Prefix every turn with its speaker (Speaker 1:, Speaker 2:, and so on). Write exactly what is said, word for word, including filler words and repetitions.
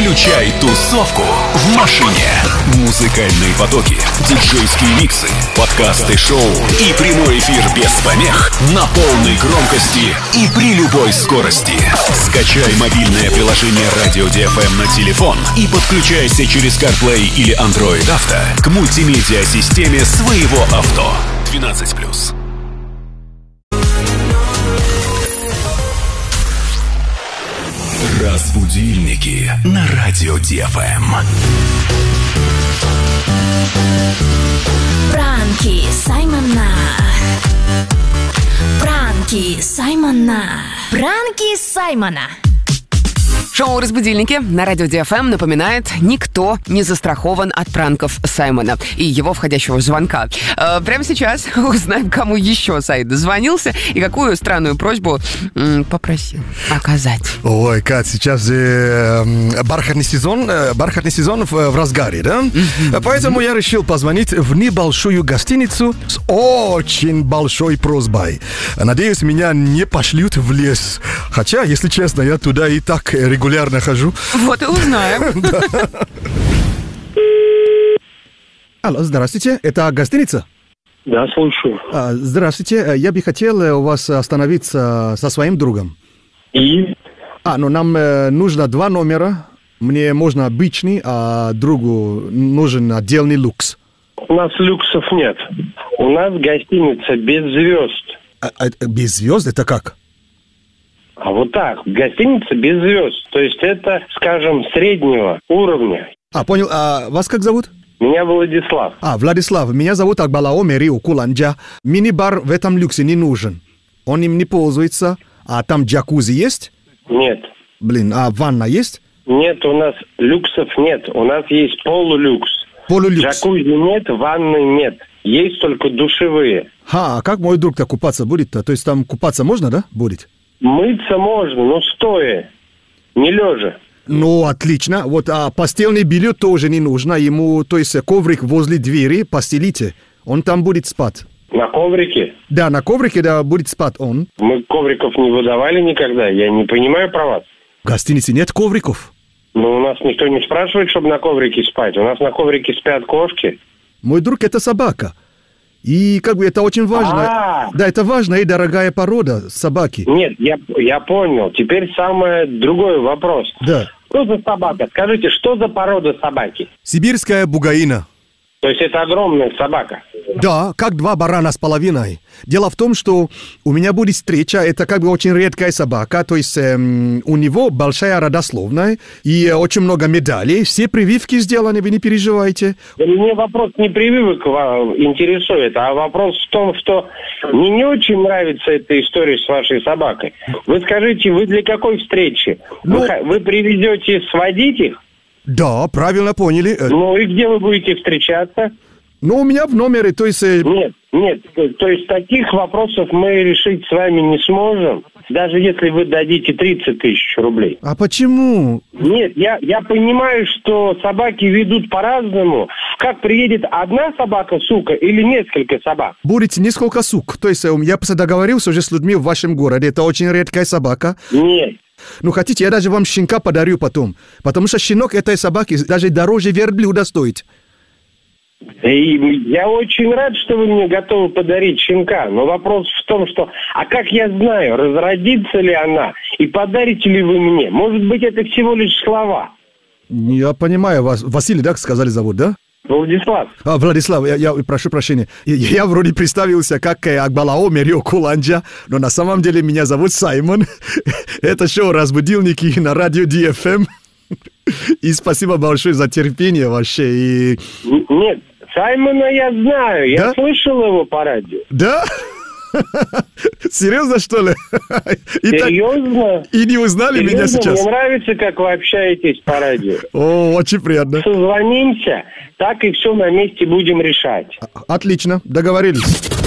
Speaker 1: Включай тусовку в машине. Музыкальные потоки, диджейские миксы, подкасты шоу и прямой эфир без помех на полной громкости и при любой скорости. Скачай мобильное приложение Radio ди эф эм на телефон и подключайся через CarPlay или Android Auto к мультимедиа-системе своего авто. двенадцать плюс. Разбудильники на Radio ди эф эм.
Speaker 2: Пранки Саймона. Пранки Саймона. Пранки Саймона.
Speaker 3: Шоу «Разбудильники» на Радио ди эф эм напоминает, никто не застрахован от пранков Саймона и его входящего звонка. Э, прямо сейчас узнаем, кому еще Саид дозвонился и какую странную просьбу м, попросил оказать.
Speaker 4: Ой, Кать, сейчас же э, бархатный сезон, э, бархатный сезон в, в разгаре, да? Mm-hmm. Поэтому я решил позвонить в небольшую гостиницу с очень большой просьбой. Надеюсь, меня не пошлют в лес. Хотя, если честно, я туда и так регулярно хожу.
Speaker 3: Вот и узнаем.
Speaker 4: Алло, здравствуйте, это гостиница?
Speaker 5: Да, слушаю.
Speaker 4: А, здравствуйте, я бы хотел у вас остановиться со своим другом.
Speaker 5: И?
Speaker 4: А, ну нам э, нужно два номера. Мне можно обычный, а другу нужен отдельный люкс.
Speaker 5: У нас люксов нет. У нас гостиница без звезд.
Speaker 4: А, а, без звезд это как?
Speaker 5: А вот так, гостиница без звезд. То есть это, скажем, среднего уровня.
Speaker 4: А, понял. А вас как зовут?
Speaker 5: Меня Владислав.
Speaker 4: А, Владислав. Меня зовут Акбалао Мерио Куланджа. Мини-бар в этом люксе не нужен. Он им не пользуется. А там джакузи есть?
Speaker 5: Нет.
Speaker 4: Блин, а ванна есть?
Speaker 5: Нет, у нас люксов нет. У нас есть полулюкс.
Speaker 4: Полулюкс.
Speaker 5: Джакузи нет, ванны нет. Есть только душевые.
Speaker 4: Ха, а как мой друг-то купаться будет-то? То есть там купаться можно, да, будет?
Speaker 5: Мыться можно, но стоя, не лежа.
Speaker 4: Ну, отлично. Вот, а постельное белье тоже не нужно. Ему, то есть, коврик возле двери постелите. Он там будет спать.
Speaker 5: На коврике?
Speaker 4: Да, на коврике, да, будет спать он.
Speaker 5: Мы ковриков не выдавали никогда. Я не понимаю про вас.
Speaker 4: В гостинице нет ковриков?
Speaker 5: Ну, у нас никто не спрашивает, чтобы на коврике спать. У нас на коврике спят кошки.
Speaker 4: Мой друг – это собака. И как бы это очень важно.
Speaker 5: А-а-а.
Speaker 4: Да, это важная и дорогая порода собаки.
Speaker 5: Нет, я, я понял. Теперь самый другой вопрос.
Speaker 4: Да.
Speaker 5: Что за собака? Скажите, что за порода собаки?
Speaker 4: Сибирская бугаина.
Speaker 5: То есть это огромная собака?
Speaker 4: Да, как два барана с половиной. Дело в том, что у меня будет встреча, это как бы очень редкая собака, то есть эм, у него большая родословная и э, очень много медалей, все прививки сделаны, вы не переживайте.
Speaker 5: Да мне вопрос не прививок интересует, а вопрос в том, что мне не очень нравится эта история с вашей собакой. Вы скажите, вы для какой встречи?
Speaker 4: Ну...
Speaker 5: Вы, вы привезете сводить их?
Speaker 4: Да, правильно поняли.
Speaker 5: Ну и где вы будете встречаться?
Speaker 4: Ну, у меня в номере, то есть... Э...
Speaker 5: Нет, нет, то есть таких вопросов мы решить с вами не сможем, даже если вы дадите тридцать тысяч рублей.
Speaker 4: А почему?
Speaker 5: Нет, я, я понимаю, что собаки ведут по-разному. Как приедет одна собака, сука, или несколько собак?
Speaker 4: Будет несколько сук. То есть я просто договорился уже с людьми в вашем городе. Это очень редкая собака.
Speaker 5: Нет.
Speaker 4: Ну, хотите, я даже вам щенка подарю потом. Потому что щенок этой собаки даже дороже верблюда стоит.
Speaker 5: И я очень рад, что вы мне готовы подарить щенка. Но вопрос в том, что... А как я знаю, разродится ли она? И подарите ли вы мне? Может быть, это всего лишь слова?
Speaker 4: Я понимаю вас. Василий, да, сказали зовут, да?
Speaker 5: Владислав.
Speaker 4: А, Владислав, я, я прошу прощения. Я, я вроде представился как Акбалао Мерио Куланджа, но на самом деле меня зовут Саймон. Это шоу «Разбудильники» на Радио ди эф эм. И спасибо большое за терпение вообще. И...
Speaker 5: Нет, Саймона я знаю. Я
Speaker 4: да?
Speaker 5: слышал его по радио.
Speaker 4: Да? Серьезно, что ли? И
Speaker 5: Серьезно?
Speaker 4: Так... И не узнали
Speaker 5: Серьезно?
Speaker 4: меня сейчас?
Speaker 5: Мне нравится, как вы общаетесь по радио.
Speaker 4: О, очень приятно.
Speaker 5: Созвонимся, так и все на месте будем решать.
Speaker 4: Отлично, договорились.